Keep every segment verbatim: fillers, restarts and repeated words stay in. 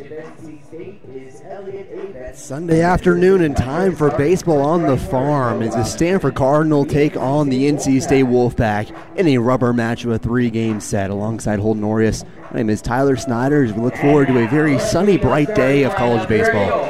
Sunday afternoon and time for baseball on the farm as the Stanford Cardinal take on the N C State Wolfpack in a rubber match of a three-game set. Alongside Holden Orius, my name is Tyler Snyder as we look forward to a very sunny, bright day of college baseball.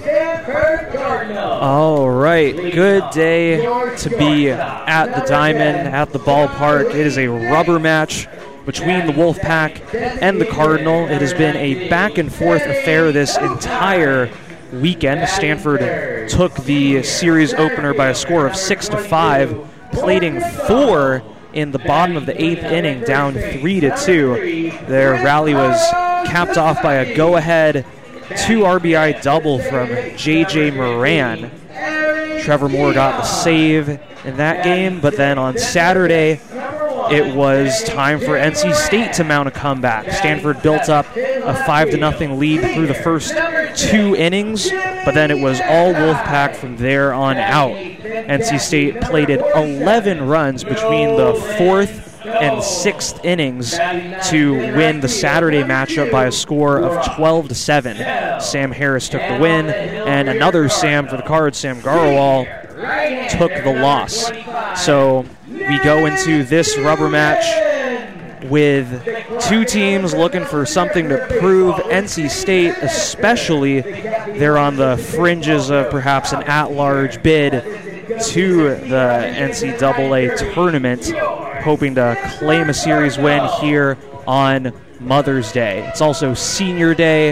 All right, good day to be at the Diamond, at the ballpark. It is a rubber match between the Wolfpack and the Cardinal. It has been a back-and-forth affair this entire weekend. Stanford took the series opener by a score of six to five, plating four in the bottom of the eighth inning, down three to two. Their rally was capped off by a go-ahead two R B I double from J J Moran. Trevor Moore got the save in that game, but then on Saturday, it was time for N C State to mount a comeback. Stanford built up a five to nothing lead through the first two innings, but then it was all Wolfpack from there on out. N C State plated eleven runs between the fourth and sixth innings to win the Saturday matchup by a score of twelve to seven. Sam Harris took the win, and another Sam for the Cards, Sam Garowal, took the loss. So we go into this rubber match with two teams looking for something to prove. N C State especially, they're on the fringes of perhaps an at-large bid to the N C double A tournament, hoping to claim a series win here on Mother's Day. It's also Senior Day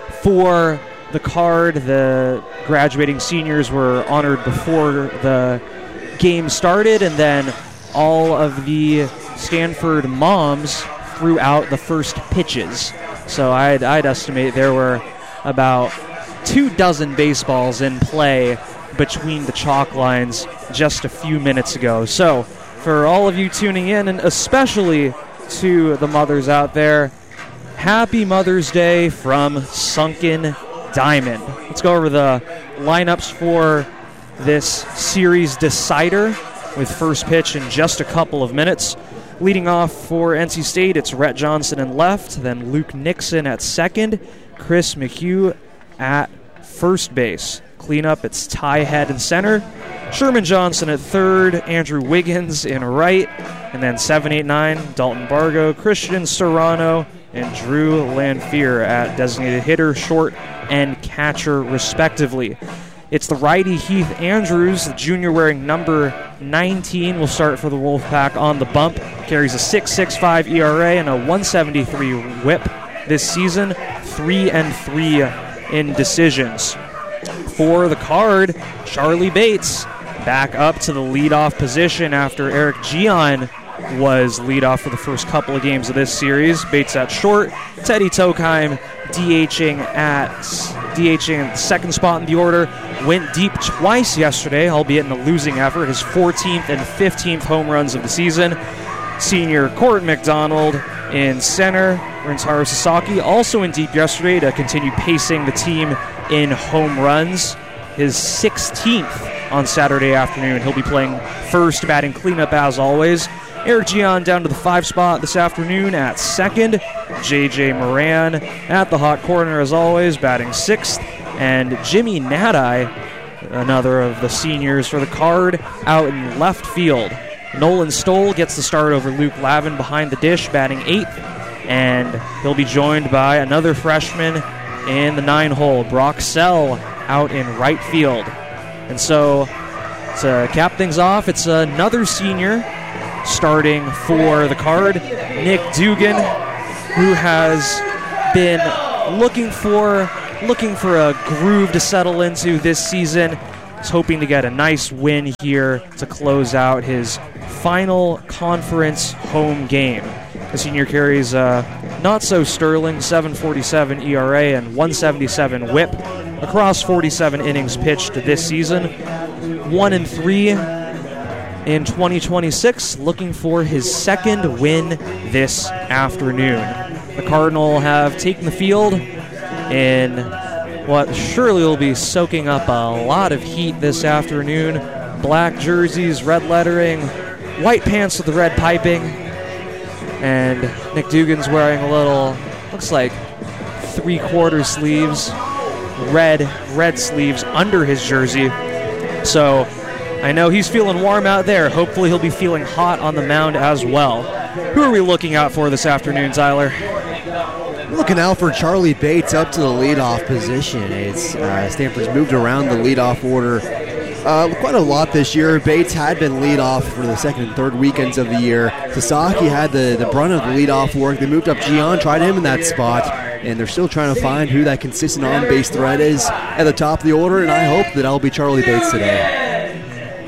for the Card. The graduating seniors were honored before the game started, and then all of the Stanford moms threw out the first pitches. So I'd, I'd estimate there were about two dozen baseballs in play between the chalk lines just a few minutes ago. So for all of you tuning in, and especially to the mothers out there, happy Mother's Day from Sunken Diamond. Let's go over the lineups for this series decider with first pitch in just a couple of minutes. Leading off for N C State, it's Rhett Johnson in left, then Luke Nixon at second, Chris McHugh at first base. Cleanup, it's Ty Head in center, Sherman Johnson at third, Andrew Wiggins in right, and then seven eight nine, Dalton Bargo, Christian Serrano, and Drew Lanphier at designated hitter, short, and catcher, respectively. It's the righty Heath Andrews, the junior wearing number nineteen, will start for the Wolfpack on the bump. Carries a six point six five E R A and a one seventy-three whip this season, three and three in decisions. For the Card, Charlie Bates back up to the leadoff position after Eric Gian was leadoff for the first couple of games of this series. Bates at short, Teddy Tokheim DHing at DHing at the second spot in the order. Went deep twice yesterday, albeit in a losing effort. His fourteenth and fifteenth home runs of the season. Senior Court McDonald in center. Rentaro Sasaki also in deep yesterday to continue pacing the team in home runs. His sixteenth on Saturday afternoon. He'll be playing first, batting cleanup as always. Eric Gian down to the five spot this afternoon at second. J J Moran at the hot corner as always, batting sixth. And Jimmy Nadai, another of the seniors for the Card, out in left field. Nolan Stoll gets the start over Luke Lavin behind the dish, batting eighth. And he'll be joined by another freshman in the nine hole, Brock Sell, out in right field. And so to cap things off, it's another senior starting for the Card, Nick Dugan, who has been looking for looking for a groove to settle into this season. He's hoping to get a nice win here to close out his final conference home game. The senior carries a not-so-sterling seven forty-seven E R A and one seventy-seven whip across forty-seven innings pitched this season. One and three in twenty twenty-six, looking for his second win this afternoon. The Cardinal have taken the field in what surely will be soaking up a lot of heat this afternoon. Black jerseys, red lettering, white pants with the red piping, and Nick Dugan's wearing a little, looks like three-quarter sleeves, red, red sleeves under his jersey. So I know he's feeling warm out there. Hopefully he'll be feeling hot on the mound as well. Who are we looking out for this afternoon, Tyler? Looking out for Charlie Bates up to the leadoff position. It's uh, Stanford's moved around the leadoff order uh, quite a lot this year. Bates had been leadoff for the second and third weekends of the year. Sasaki had the, the brunt of the leadoff work. They moved up Gian, tried him in that spot, and they're still trying to find who that consistent on-base threat is at the top of the order, and I hope that I'll be Charlie Bates today.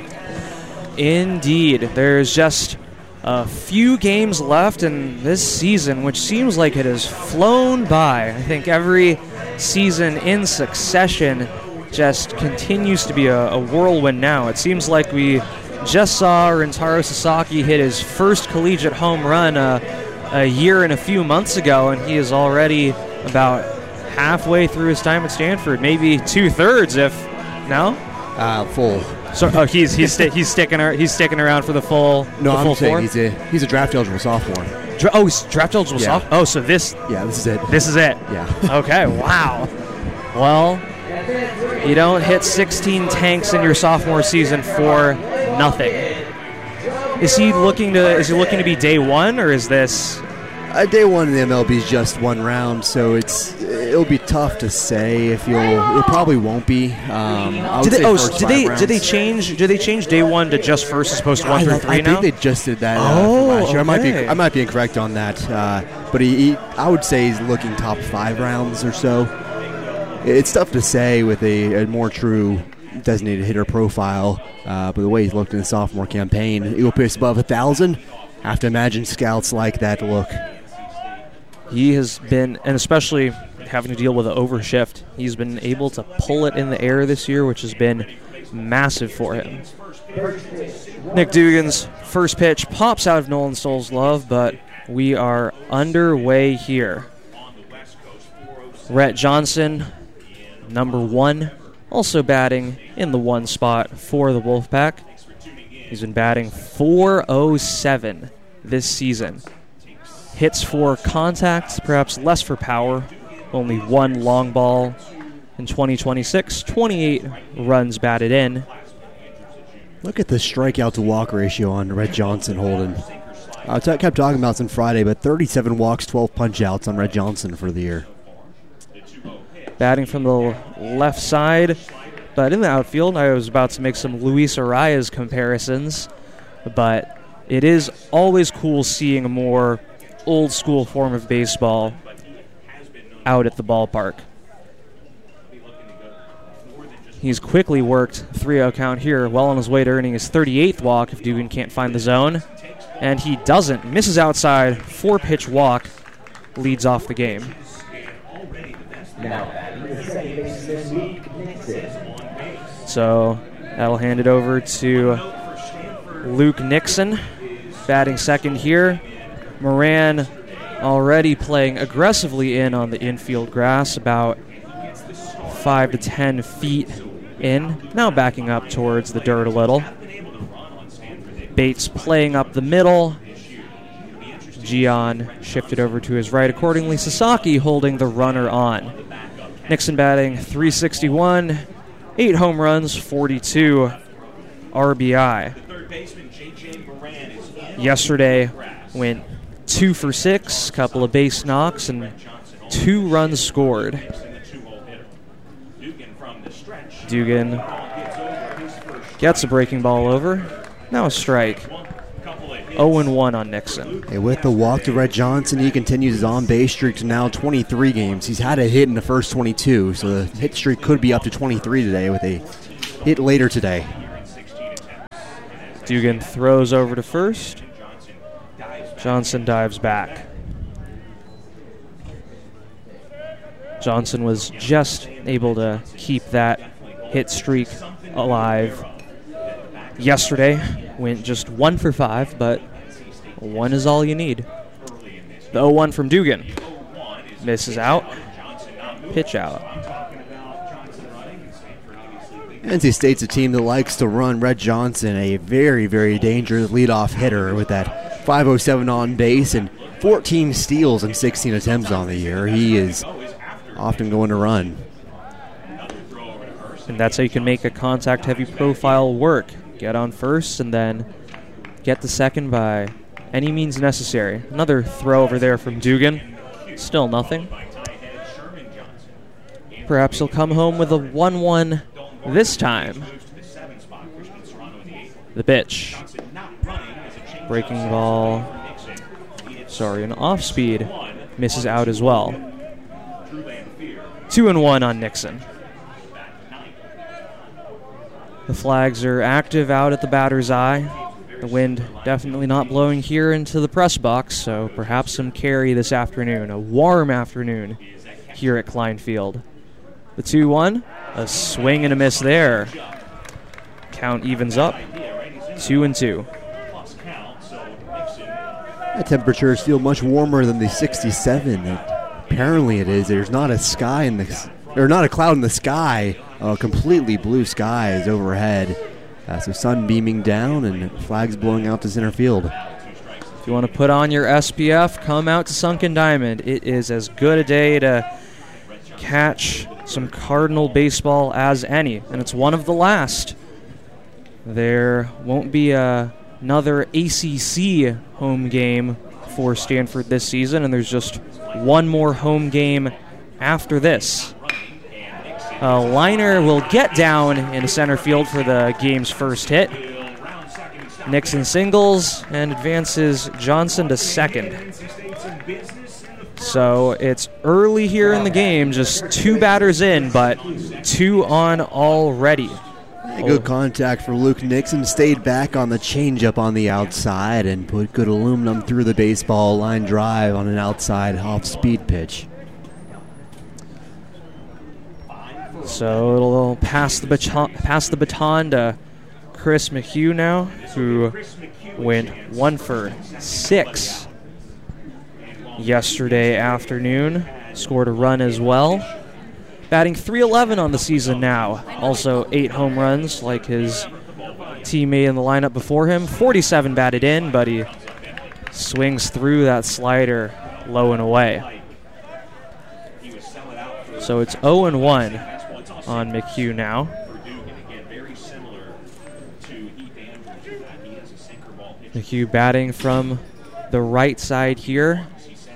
Indeed. There's just a few games left in this season, which seems like it has flown by. I think every season in succession just continues to be a, a whirlwind now. It seems like we just saw Rintaro Sasaki hit his first collegiate home run uh, a year and a few months ago, and he is already about halfway through his time at Stanford, maybe two-thirds if, no? Uh, full. So, oh, he's he's sti- he's sticking ar- he's sticking around for the full. No, the I'm full saying four? he's a he's a draft eligible sophomore. Dra- oh, he's draft eligible Yeah. sophomore. Oh, so this Yeah, this is it. this is it. Yeah. Okay. Wow. Well, you don't hit sixteen tanks in your sophomore season for nothing. Is he looking to is he looking to be day one, or is this? Uh, day one in the M L B is just one round, so it's it'll be tough to say if you'll. It probably won't be. Um, I would Did they, say oh, first did five they rounds. did they change did they change day one to just first as opposed to one I, through I three think now? they just did that. Uh, Oh, from last year. I might be okay. I might be incorrect on that, uh, but he, he I would say he's looking top five rounds or so. It's tough to say with a, a more true designated hitter profile, uh, but the way he's looked in the sophomore campaign, he will pitch above a thousand. I have to imagine scouts like that look. He has been, and especially having to deal with an overshift, he's been able to pull it in the air this year, which has been massive for him. Nick Dugan's first pitch pops out of Nolan Stoll's glove, but we are underway here. Rhett Johnson, number one, also batting in the one spot for the Wolfpack. He's been batting four oh seven this season. Hits for contact, perhaps less for power. Only one long ball in twenty twenty-six. twenty-eight runs batted in. Look at the strikeout to walk ratio on Red Johnson Holden. I t- kept talking about this on Friday, but thirty-seven walks, twelve punch-outs on Red Johnson for the year. Batting from the left side, but in the outfield, I was about to make some Luis Arias comparisons, but it is always cool seeing a more old-school form of baseball out at the ballpark. He's quickly worked three oh count here, well on his way to earning his thirty-eighth walk if Dugan can't find the zone. And he doesn't. Misses outside, four-pitch walk, leads off the game. So that'll hand it over to Luke Nixon, batting second here. Moran already playing aggressively in on the infield grass, about five to ten feet in. Now backing up towards the dirt a little. Bates playing up the middle. Gian shifted over to his right accordingly. Sasaki holding the runner on. Nixon batting three sixty-one, eight home runs, forty-two R B I. Yesterday went two for six, couple of base knocks, and two runs scored. Dugan gets a breaking ball over. Now a strike. oh and one on Nixon. Hey, with the walk to Red Johnson, he continues his on-base streak to now twenty-three games. He's had a hit in the first twenty-two, so the hit streak could be up to twenty-three today with a hit later today. Dugan throws over to first. Johnson dives back. Johnson was just able to keep that hit streak alive. Yesterday went just one for five, but one is all you need. The oh one from Dugan. Misses out. Pitch out. N C State's a team that likes to run Red Johnson, a very, very dangerous leadoff hitter with that five oh seven on base and fourteen steals and sixteen attempts on the year. He is often going to run. And that's how you can make a contact-heavy profile work. Get on first and then get to second by any means necessary. Another throw over there from Dugan. Still nothing. Perhaps he'll come home with a one one this time. The pitch. Breaking ball. Sorry, an off-speed misses out as well. Two and one on Nixon. The flags are active out at the batter's eye. The wind definitely not blowing here into the press box, so perhaps some carry this afternoon. A warm afternoon here at Klein Field. The two one, a swing and a miss there. Count evens up, two and two. The temperatures feel much warmer than the sixty-seven. Apparently it is. There's not a sky in the, or not a cloud in the sky. Uh, completely blue skies overhead. Uh, so sun beaming down and flags blowing out to center field. If you want to put on your S P F, come out to Sunken Diamond. It is as good a day to catch some Cardinal baseball as any, and it's one of the last. There won't be a, another A C C home game for Stanford this season, and there's just one more home game after this. Uh, Liner will get down in center field for the game's first hit. Nixon singles and advances Johnson to second. So it's early here in the game, just two batters in, but two on already. Good contact for Luke Nixon. Stayed back on the changeup on the outside and put good aluminum through the baseball. Line drive on an outside off-speed pitch. So it'll pass the baton, pass the baton to Chris McHugh now, who went one for six yesterday afternoon. Scored a run as well. Batting three eleven on the season now. Also eight home runs like his teammate in the lineup before him. forty-seven batted in, but he swings through that slider low and away. So it's oh and one on McHugh now. McHugh batting from the right side here.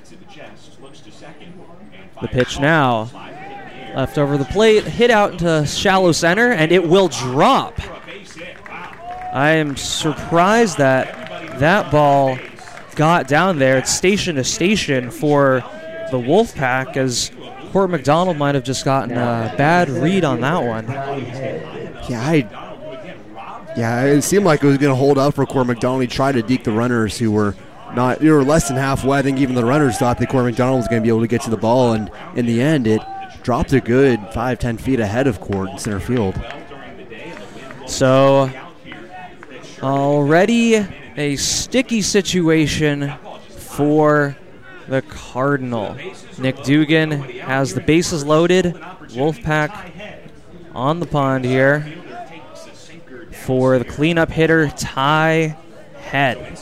The pitch now. Left over the plate, hit out into shallow center, and it will drop. I am surprised that that ball got down there. It's station to station for the Wolfpack, as Court McDonald might have just gotten a bad read on that one. Yeah, I, yeah, it seemed like it was going to hold up for Court McDonald. He tried to deke the runners who were not, they were less than halfway. I think even the runners thought that Court McDonald was going to be able to get to the ball, and in the end, it dropped a good five, ten feet ahead of Court in center field. So already a sticky situation for the Cardinal. Nick Dugan has the bases loaded. Wolfpack on the pond here for the cleanup hitter, Ty Head.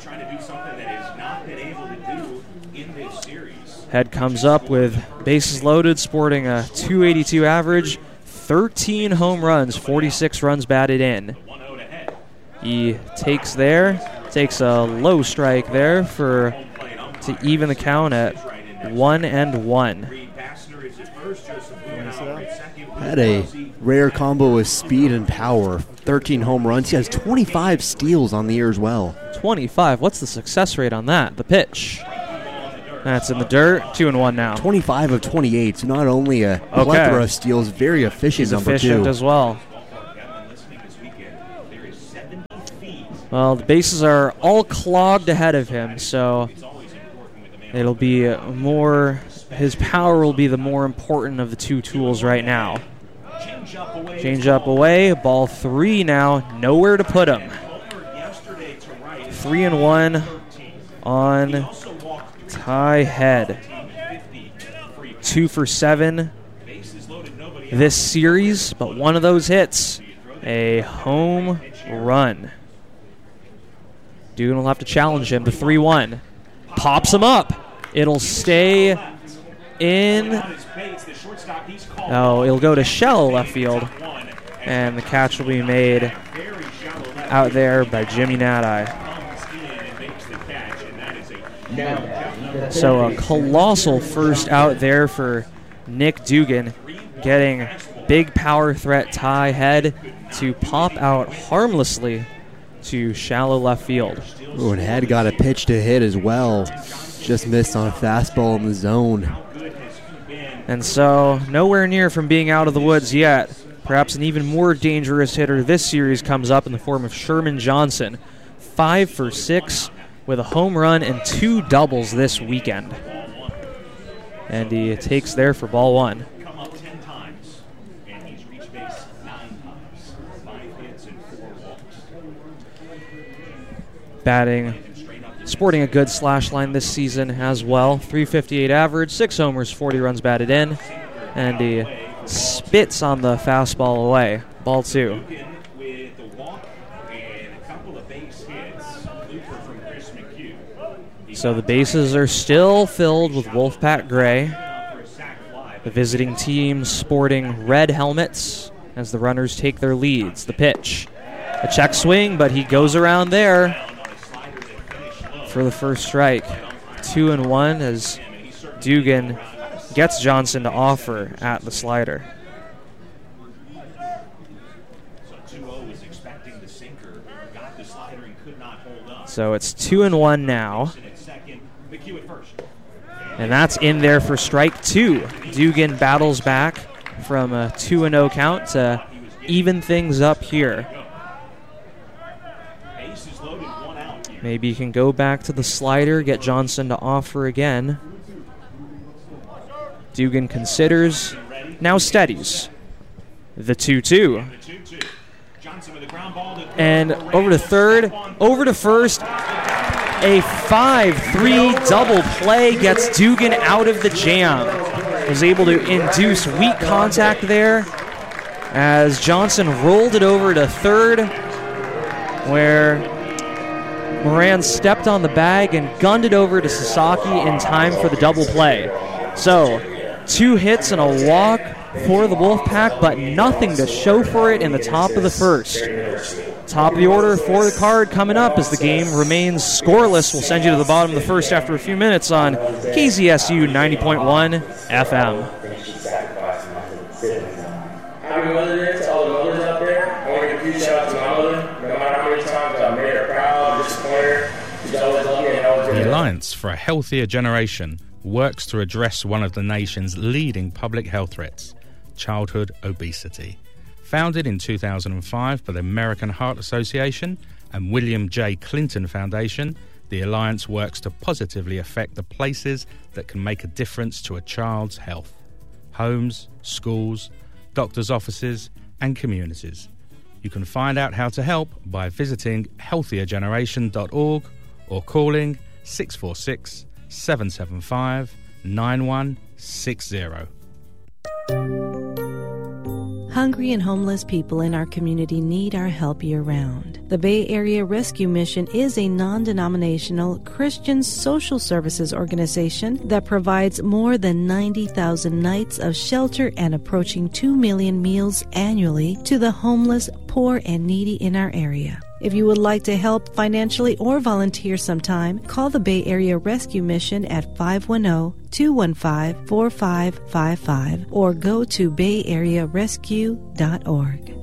Head comes up with bases loaded, sporting a two eighty-two average, thirteen home runs, forty-six runs batted in. He takes there, takes a low strike there for to even the count at one and one. Had a rare combo of speed and power. thirteen home runs. He has twenty-five steals on the year as well. twenty-five. What's the success rate on that? The pitch. That's in the dirt. Two and one now. twenty-five of twenty-eight. So not only a okay. plethora of steals, very efficient He's number efficient two. as well. Well, the bases are all clogged ahead of him, so it'll be more, his power will be the more important of the two tools right now. Change up away, ball three now, nowhere to put him. Three and one on Ty Head. Two for seven this series, but one of those hits, a home run. Dugan will have to challenge him to three one. Pops him up. It'll stay in. Oh, it'll go to shallow left field. And the catch will be made out there by Jimmy Nadai. So a colossal first out there for Nick Dugan, getting big power threat Ty Head to pop out harmlessly to shallow left field. Ooh, and Head got a pitch to hit as well. Just missed on a fastball in the zone. And so nowhere near from being out of the woods yet. Perhaps an even more dangerous hitter this series comes up in the form of Sherman Johnson. Five for six with a home run and two doubles this weekend. And he takes there for ball one. Batting, sporting a good slash line this season as well. three fifty-eight average, six homers, forty runs batted in. And he spits on the fastball away. Ball two. So the bases are still filled with Wolfpack Gray. The visiting team sporting red helmets as the runners take their leads. The pitch. A check swing, but he goes around there for the first strike. Two and one as Dugan gets Johnson to offer at the slider. So it's two and one now. And that's in there for strike two. Dugan battles back from a two and oh count to even things up here. Maybe you can go back to the slider, get Johnson to offer again. Dugan considers, now steadies. The two two. And over to third, over to first. A five three double play gets Dugan out of the jam. Was able to induce weak contact there as Johnson rolled it over to third, where Moran stepped on the bag and gunned it over to Sasaki in time for the double play. So, two hits and a walk for the Wolfpack, but nothing to show for it in the top of the first. Top of the order for the Card coming up as the game remains scoreless. We'll send you to the bottom of the first after a few minutes on K Z S U ninety point one F M. Happy Mother's Day to all the mothers out there. I want to give a huge shout out to my mother. No matter how many times I've made her proud or disappointed her, she's always loved me and always been there. The Alliance for a Healthier Generation works to address one of the nation's leading public health threats, childhood obesity. Founded in two thousand five by the American Heart Association and William J. Clinton Foundation, the Alliance works to positively affect the places that can make a difference to a child's health: homes, schools, doctors' offices, and communities. You can find out how to help by visiting healthier generation dot org or calling six four six, seven seven five, nine one six zero. Hungry and homeless people in our community need our help year-round. The Bay Area Rescue Mission is a non-denominational Christian social services organization that provides more than ninety thousand nights of shelter and approaching two million meals annually to the homeless, poor, and needy in our area. If you would like to help financially or volunteer sometime, call the Bay Area Rescue Mission at five one zero, two one five, four five five five or go to bay area rescue dot org.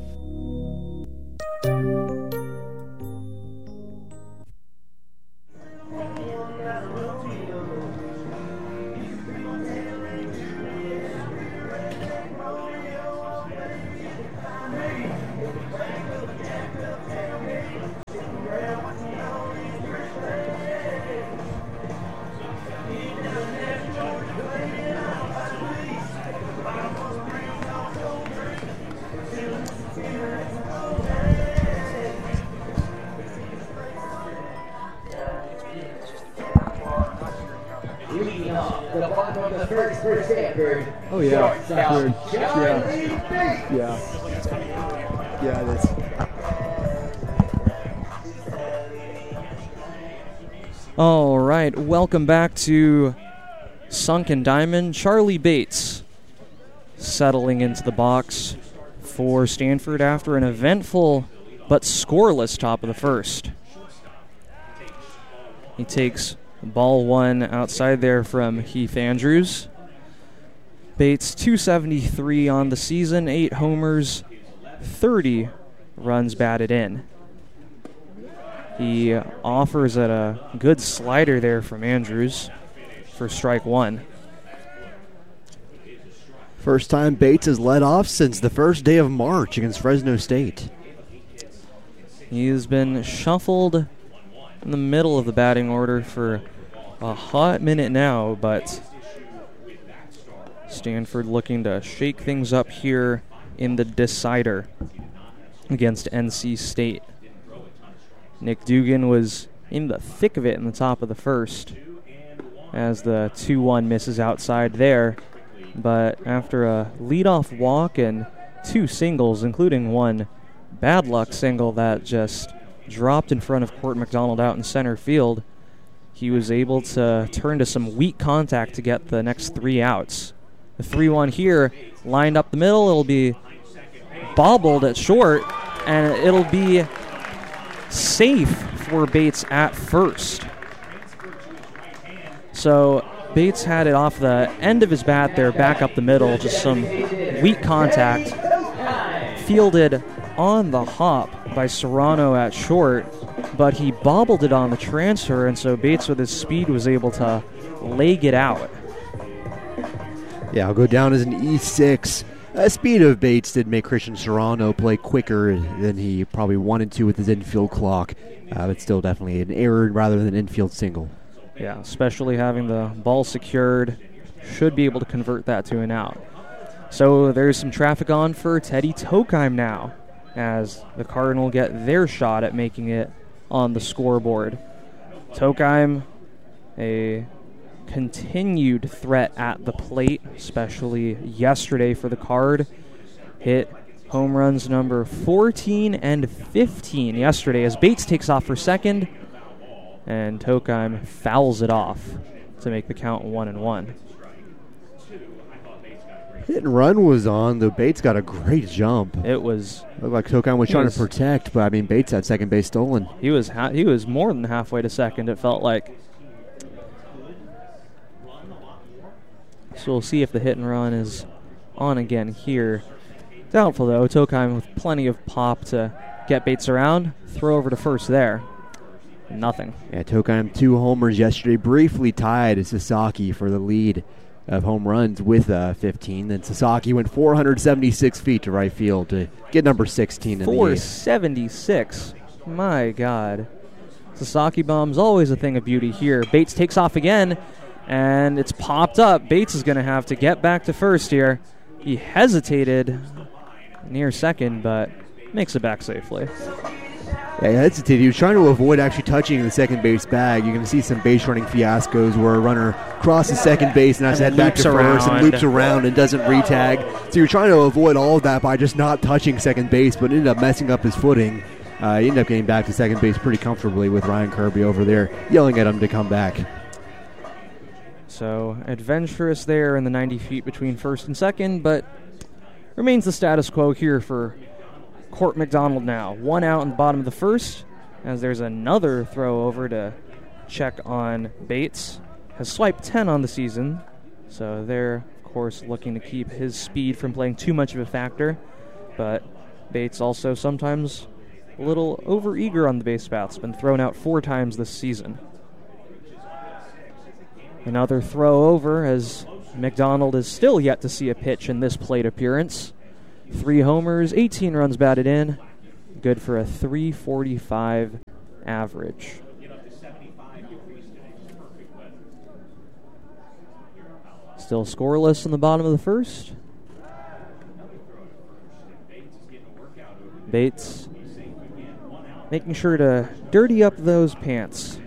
Oh yeah, third. Yeah, yeah, yeah. It is. All right, welcome back to sunken diamond, Charlie Bates settling into the box for Stanford after an eventful but scoreless top of the first. He takes ball one outside there from Heath Andrews. Bates, two seventy-three on the season, eight homers, thirty runs batted in. He offers at a good slider there from Andrews for strike one. First time Bates has led off since the first day of March against Fresno State. He has been shuffled in the middle of the batting order for a hot minute now, but Stanford looking to shake things up here in the decider against N C State. Nick Dugan was in the thick of it in the top of the first as the two one misses outside there. But after a leadoff walk and two singles, including one bad luck single that just dropped in front of Court McDonald out in center field, he was able to turn to some weak contact to get the next three outs. The three one here, lined up the middle, it'll be bobbled at short, and it'll be safe for Bates at first. So Bates had it off the end of his bat there, back up the middle, just some weak contact. Fielded on the hop by Serrano at short, but he bobbled it on the transfer, and so Bates with his speed was able to leg it out. Yeah, I'll go down as an E six. Uh, speed of Bates did make Christian Serrano play quicker than he probably wanted to with his infield clock, uh, but still definitely an error rather than an infield single. Yeah, especially having the ball secured, should be able to convert that to an out. So there's some traffic on for Teddy Tokheim now, as the Cardinal get their shot at making it on the scoreboard. Tokheim, a continued threat at the plate, especially yesterday for the Card. Hit home runs number fourteen and fifteen yesterday as Bates takes off for second, and Tokheim fouls it off to make the count one and one. Hit and run was on, though Bates got a great jump. It was looked like Tokheim was trying was, to protect, but I mean Bates had second base stolen. He was ha- he was more than halfway to second, it felt like. So we'll see if the hit and run is on again here. Doubtful though. Tokheim with plenty of pop to get Bates around. Throw over to first there. Nothing. Yeah, Tokheim two homers yesterday, briefly tied Sasaki for the lead of home runs with uh, fifteen. Then Sasaki went four hundred seventy-six feet to right field to get number sixteen in the eighth. four seventy-six. My God. Sasaki bomb's always a thing of beauty here. Bates takes off again, and it's popped up. Bates is going to have to get back to first here. He hesitated near second, but makes it back safely. Yeah, he hesitated. He was trying to avoid actually touching the second base bag. You're going to see some base running fiascos where a runner crosses second base and has to head back to first and loops around and doesn't retag. So you're trying to avoid all of that by just not touching second base, but ended up messing up his footing. Uh, he ended up getting back to second base pretty comfortably with Ryan Kirby over there yelling at him to come back. So adventurous there in the ninety feet between first and second, but remains the status quo here for Court McDonald now. One out in the bottom of the first, as there's another throw over to check on Bates. Has swiped ten on the season, so they're, of course, looking to keep his speed from playing too much of a factor. But Bates also sometimes a little over-eager on the base paths. Been thrown out four times this season. Another throw over as McDonald is still yet to see a pitch in this plate appearance. Three homers, eighteen runs batted in. Good for a three forty-five average. Still scoreless in the bottom of the first. Bates making sure to dirty up those pants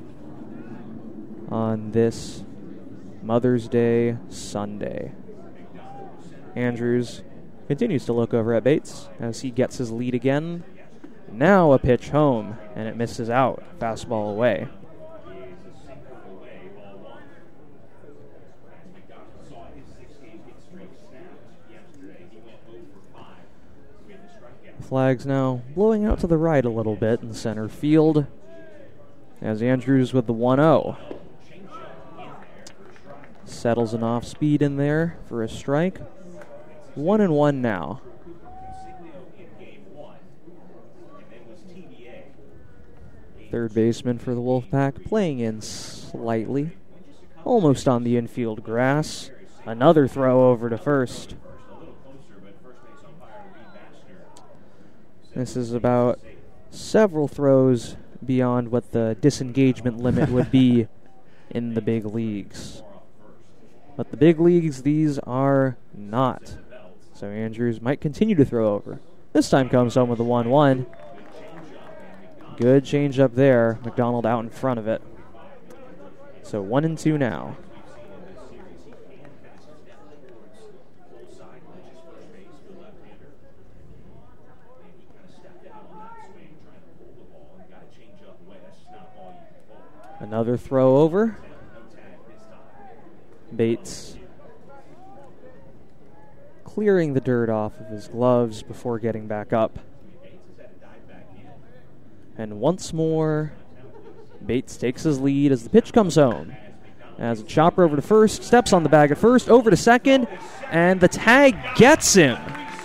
on this Mother's Day Sunday. Andrews continues to look over at Bates as he gets his lead again. Now a pitch home, and it misses out. Fastball away. Flag's now blowing out to the right a little bit in center field as Andrews with the one oh. Settles an off speed in there for a strike. One and one now. Third baseman for the Wolfpack playing in slightly. Almost on the infield grass. Another throw over to first. This is about several throws beyond what the disengagement limit would be in the big leagues. But the big leagues, these are not. So Andrews might continue to throw over. This time comes home with a one one. Good change up there. McDonald out in front of it. So one and two now. Another throw over. Bates clearing the dirt off of his gloves before getting back up. And once more, Bates takes his lead as the pitch comes home. As a chopper over to first, steps on the bag at first, over to second, and the tag gets him.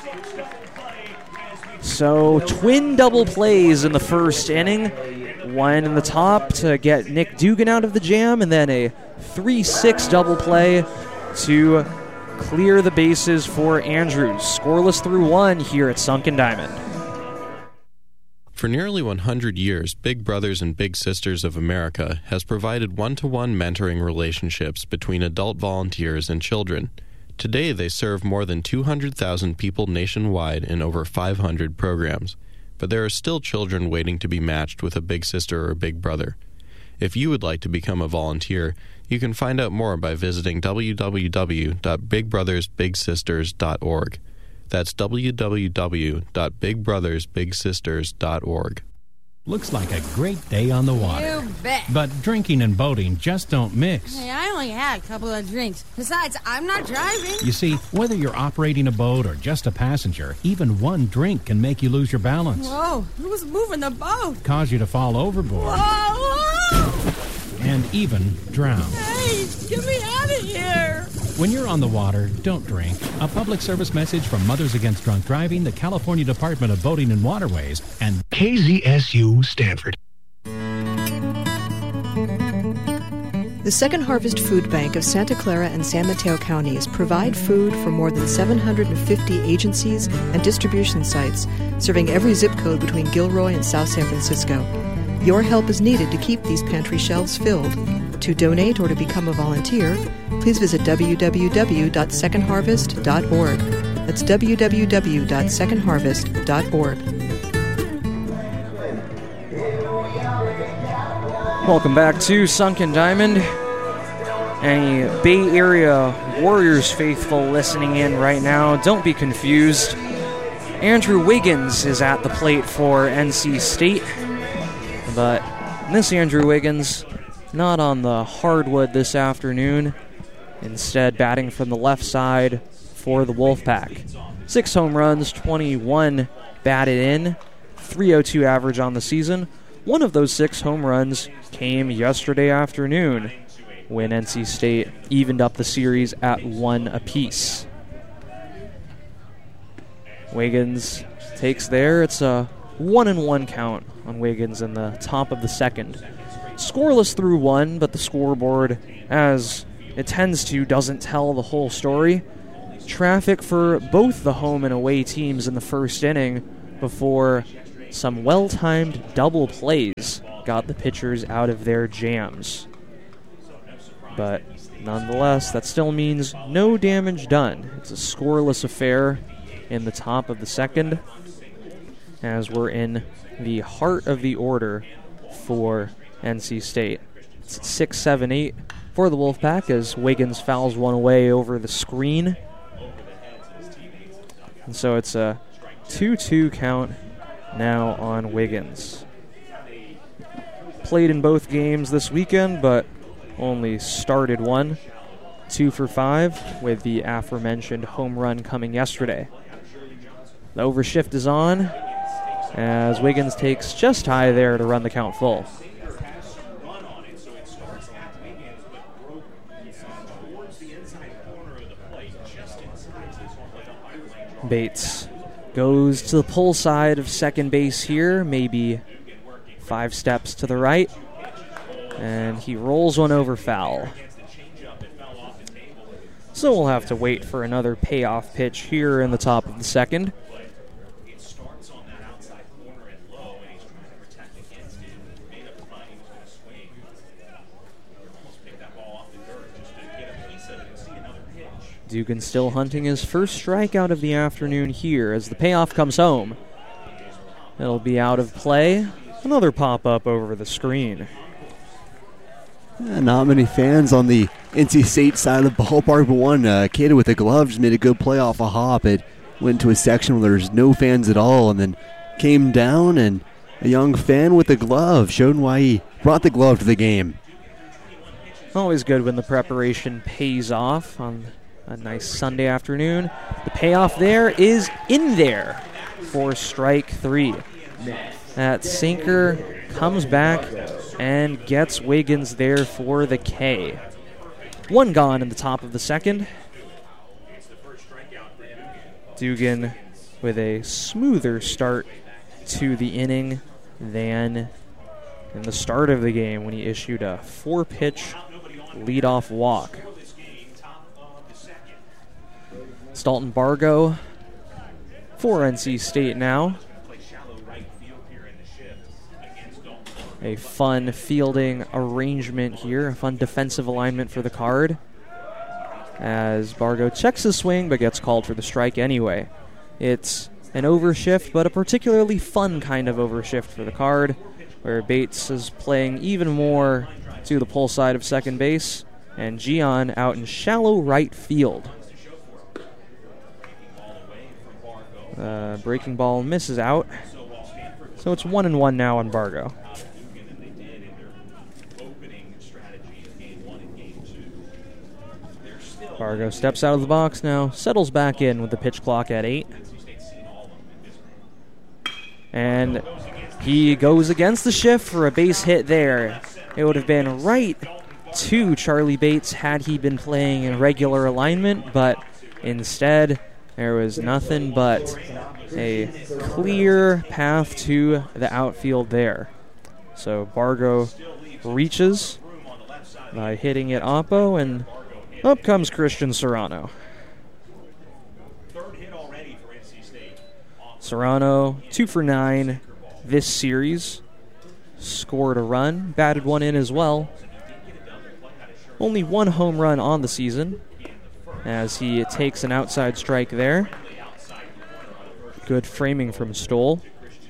So twin double plays in the first inning. One in the top to get Nick Dugan out of the jam, and then a three six double play to clear the bases for Andrews. Scoreless through one here at Sunken Diamond. For nearly one hundred years, Big Brothers and Big Sisters of America has provided one-to-one mentoring relationships between adult volunteers and children. Today, they serve more than two hundred thousand people nationwide in over five hundred programs. But there are still children waiting to be matched with a big sister or big brother. If you would like to become a volunteer, you can find out more by visiting w w w dot big brothers big sisters dot org. That's w w w dot big brothers big sisters dot org. Looks like a great day on the water. You bet. But drinking and boating just don't mix. Hey, I only had a couple of drinks. Besides, I'm not driving. You see, whether you're operating a boat or just a passenger, even one drink can make you lose your balance. Whoa, who's moving the boat? Cause you to fall overboard. Whoa, whoa! And even drown. Hey, get me out of here! When you're on the water, don't drink. A public service message from Mothers Against Drunk Driving, the California Department of Boating and Waterways, and K Z S U Stanford. The Second Harvest Food Bank of Santa Clara and San Mateo counties provide food for more than seven hundred fifty agencies and distribution sites, serving every zip code between Gilroy and South San Francisco. Your help is needed to keep these pantry shelves filled. To donate or to become a volunteer, please visit w w w dot second harvest dot org. That's w w w dot second harvest dot org. Welcome back to Sunken Diamond. Any Bay Area Warriors faithful listening in right now, don't be confused. Andrew Wiggins is at the plate for N C State. But this Andrew Wiggins, not on the hardwood this afternoon. Instead, batting from the left side for the Wolfpack. Six home runs, twenty-one batted in, three oh two average on the season. One of those six home runs came yesterday afternoon when N C State evened up the series at one apiece. Wiggins takes there. It's a one and one count on Wiggins in the top of the second. Scoreless through one, but the scoreboard, as it tends to, doesn't tell the whole story. Traffic for both the home and away teams in the first inning before some well-timed double plays got the pitchers out of their jams. But nonetheless, that still means no damage done. It's a scoreless affair in the top of the second, as we're in the heart of the order for N C State. It's six seven eight for the Wolfpack as Wiggins fouls one away over the screen. And so it's a two two count now on Wiggins. Played in both games this weekend, but only started one. Two for five, with the aforementioned home run coming yesterday. The overshift is on. as Wiggins takes just high there to run the count full. Bates goes to the pull side of second base here, maybe five steps to the right, and he rolls one over foul. So we'll have to wait for another payoff pitch here in the top of the second. Dugan still hunting his first strikeout of the afternoon here as the payoff comes home. It'll be out of play. Another pop-up over the screen. Yeah, not many fans on the N C State side of the ballpark, but one uh, kid with a glove just made a good play off a hop. It went to a section where there's no fans at all and then came down, and a young fan with a glove showed why he brought the glove to the game. Always good when the preparation pays off on a nice Sunday afternoon. The payoff there is in there for strike three. That sinker comes back and gets Wiggins there for the K. One gone in the top of the second. Dugan with a smoother start to the inning than in the start of the game when he issued a four-pitch leadoff walk. Staulton Bargo for N C State now. A fun fielding arrangement here, a fun defensive alignment for the Card. As Bargo checks his swing but gets called for the strike anyway. It's an overshift, but a particularly fun kind of overshift for the Card, where Bates is playing even more to the pull side of second base, and Gian out in shallow right field. Uh, breaking ball misses out, so it's one and one now on Bargo. Bargo steps out of the box now, settles back in with the pitch clock at eight. And he goes against the shift for a base hit there. It would have been right to Charlie Bates had he been playing in regular alignment, but instead there was nothing but a clear path to the outfield there. So Bargo reaches by hitting it oppo, and up comes Christian Serrano. Serrano, two for nine this series. Scored a run, batted one in as well. Only one home run on the season, as he takes an outside strike there. Good framing from Stoll.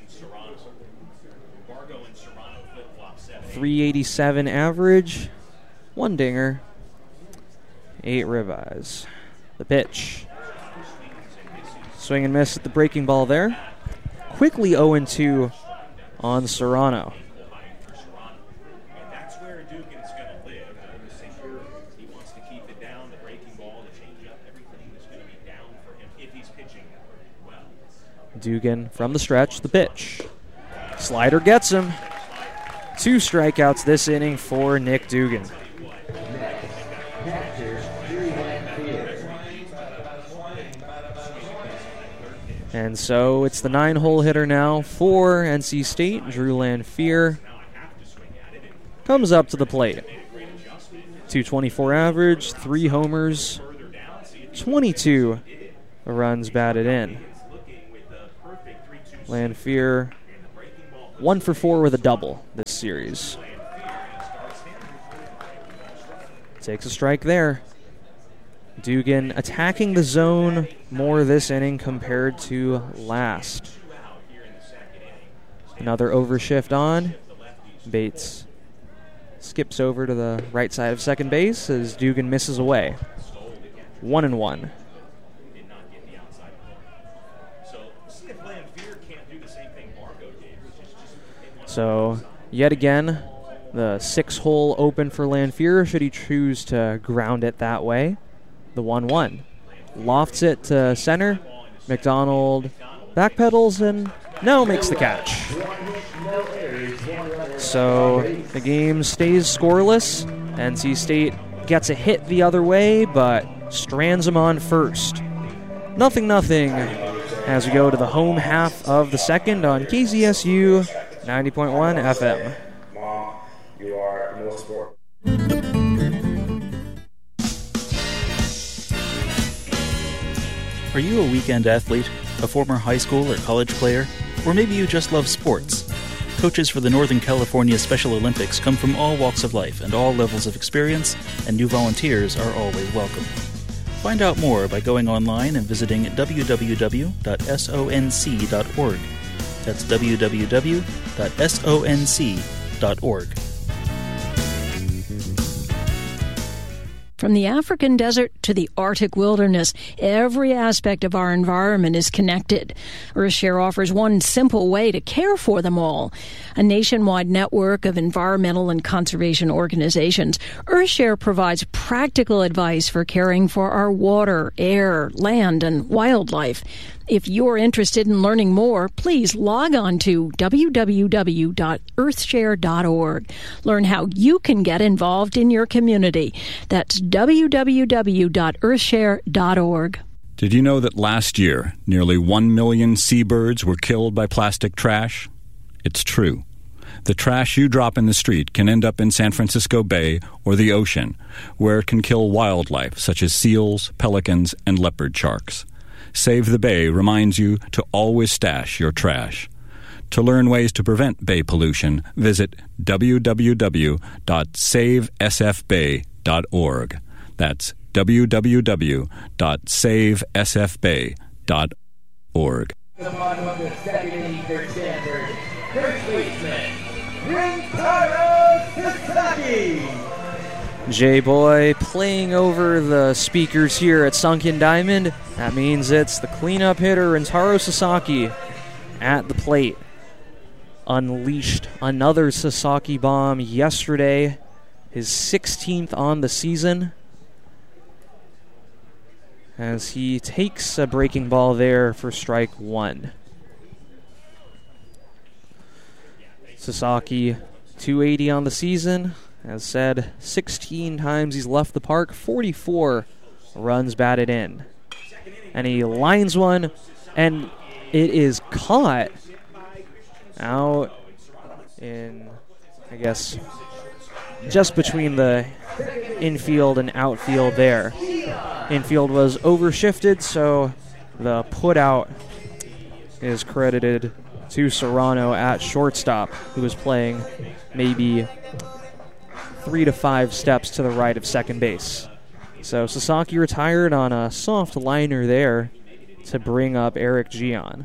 three eighty-seven average, one dinger, eight ribeyes. The pitch. Swing and miss at the breaking ball there. Quickly oh and two on Serrano. Dugan from the stretch, the pitch. Slider gets him. Two strikeouts this inning for Nick Dugan. And so it's the nine-hole hitter now for N C State. Drew Lanphier comes up to the plate. two twenty-four average, three homers, twenty-two runs batted in. Lanphier, one for four with a double this series. Takes a strike there. Dugan attacking the zone more this inning compared to last. Another overshift on. Bates skips over to the right side of second base as Dugan misses away. One and one. So, yet again, the six-hole open for Lanphier should he choose to ground it that way. The one one. Lofts it to center. McDonald backpedals and No makes the catch. So the game stays scoreless. N C State gets a hit the other way, but strands him on first. Nothing, nothing as we go to the home half of the second on K Z S U ninety point one F M. Mom, you are no sport. Are you a weekend athlete, a former high school or college player, or maybe you just love sports? Coaches for the Northern California Special Olympics come from all walks of life and all levels of experience, and new volunteers are always welcome. Find out more by going online and visiting w w w dot sonc dot org. That's w w w dot sonc dot org. From the African desert to the Arctic wilderness, every aspect of our environment is connected. Earthshare offers one simple way to care for them all. A nationwide network of environmental and conservation organizations, Earthshare provides practical advice for caring for our water, air, land, and wildlife. If you're interested in learning more, please log on to w w w dot earthshare dot org. Learn how you can get involved in your community. That's w w w dot earthshare dot org. Did you know that last year, nearly one million seabirds were killed by plastic trash? It's true. The trash you drop in the street can end up in San Francisco Bay or the ocean, where it can kill wildlife such as seals, pelicans, and leopard sharks. Save the Bay reminds you to always stash your trash. To learn ways to prevent bay pollution, visit w w w dot save s f bay dot org. That's w w w dot save s f bay dot org. The bottom of the second inning for Stanford, first baseman, Rintaro Sasaki. J-Boy playing over the speakers here at Sunken Diamond. That means it's the cleanup hitter, Rintaro Sasaki, at the plate. Unleashed another Sasaki bomb yesterday, his sixteenth on the season, as he takes a breaking ball there for strike one. Sasaki, two eighty on the season. As said, sixteen times he's left the park, forty-four runs batted in. And he lines one, and it is caught out in, I guess, just between the infield and outfield there. Infield was overshifted, so the putout is credited to Serrano at shortstop, who was playing maybe three to five steps to the right of second base. So Sasaki retired on a soft liner there to bring up Eric Gian.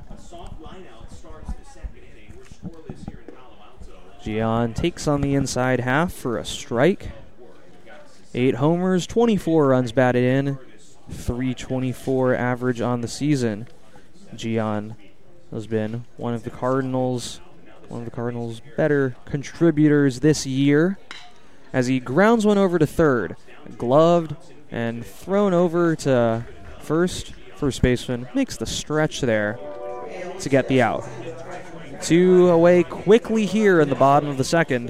Gian takes on the inside half for a strike. Eight homers, twenty-four runs batted in, three twenty-four average on the season. Gian has been one of the Cardinals, one of the Cardinals' better contributors this year, as he grounds one over to third, gloved and thrown over to first. First baseman makes the stretch there to get the out. Two away quickly here in the bottom of the second,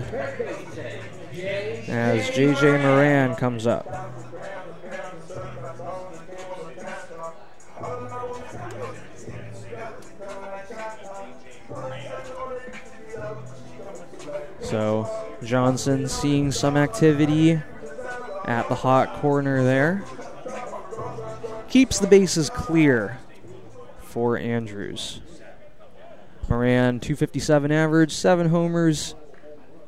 as J J Moran comes up. So Johnson seeing some activity at the hot corner there. Keeps the bases clear for Andrews. Moran, two fifty-seven average, seven homers,